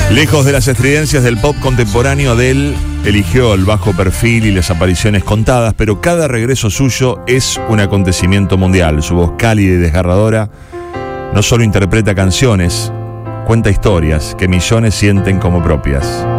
Lejos de las estridencias del pop contemporáneo, Adele eligió el bajo perfil y las apariciones contadas, pero cada regreso suyo es un acontecimiento mundial. Su voz cálida y desgarradora no solo interpreta canciones, cuenta historias que millones sienten como propias.